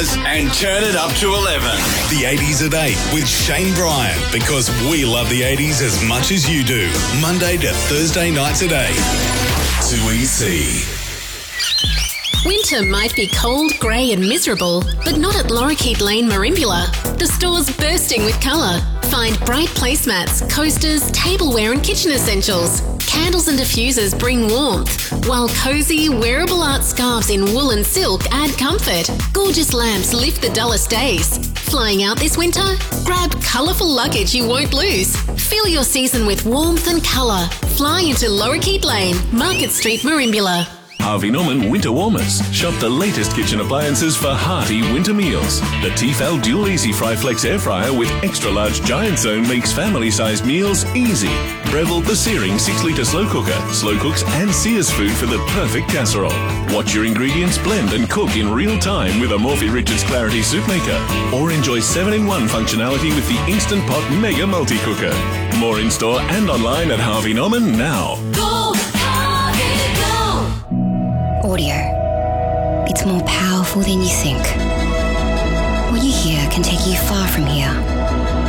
And turn it up to 11. The 80s at 8 with Shane Bryan, because we love the 80s as much as you do. Monday to Thursday nights at 8. 2EC. Winter might be cold, grey and miserable, but not at Lorikeet Lane, Merimbula. The store's bursting with colour. Find bright placemats, coasters, tableware and kitchen essentials. Candles and diffusers bring warmth, while cosy, wearable art scarves in wool and silk add comfort. Gorgeous lamps lift the dullest days. Flying out this winter? Grab colourful luggage you won't lose. Fill your season with warmth and colour. Fly into Lorikeet Lane, Market Street, Merimbula. Harvey Norman Winter Warmers. Shop the latest kitchen appliances for hearty winter meals. The Tefal Dual Easy Fry Flex Air Fryer with extra large giant zone makes family-sized meals easy. Breville the Searing 6-litre slow cooks and sears food for the perfect casserole. Watch your ingredients blend and cook in real time with a Morphy Richards Clarity Soup Maker. Or enjoy 7-in-1 functionality with the Instant Pot Mega Multi-Cooker. More in-store and online at Harvey Norman now. Go, Harvey, go! Audio. It's more powerful than you think. What you hear can take you far from here.